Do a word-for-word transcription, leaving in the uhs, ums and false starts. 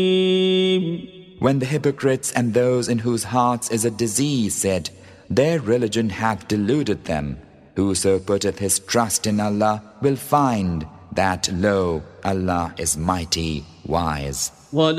When the hypocrites and those in whose hearts is a disease said, their religion hath deluded them. Whoso putteth his trust in Allah will find that, lo, Allah is mighty wise.